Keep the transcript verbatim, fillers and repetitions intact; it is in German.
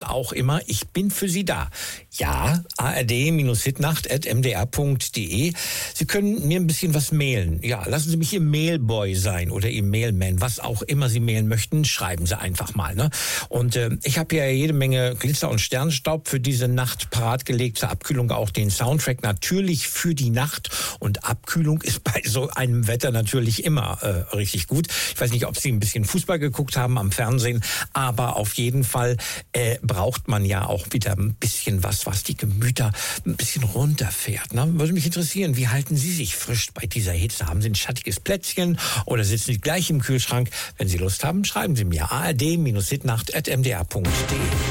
auch immer. Ich bin für Sie da. Ja, A R D-hitnacht at m d r punkt d e. Sie können mir ein bisschen was mailen. Ja, lassen Sie mich Ihr Mailboy sein oder Ihr Mailman, was auch immer Sie mailen möchten, schreiben Sie einfach mal. Ne? Und äh, ich habe ja jede Menge Glitzer- und Sternstaub für diese Nacht parat gelegt, zur Abkühlung auch den Soundtrack natürlich für die Nacht. Und Abkühlung ist bei so einem Wetter natürlich immer äh, richtig gut. Ich weiß nicht, ob Sie ein bisschen Fußball geguckt haben am Fernsehen, aber auf jeden Fall äh, braucht man ja auch wieder ein bisschen was, was die Gemüter ein bisschen runterfährt. Ne? Würde mich interessieren, wie halten Sie sich frisch bei dieser Hitze? Haben Sie ein schattiges Plätzchen oder sitzen Sie gleich im Kühlschrank? Wenn Sie Lust haben, schreiben Sie mir a r d hitnacht at m d r punkt d e.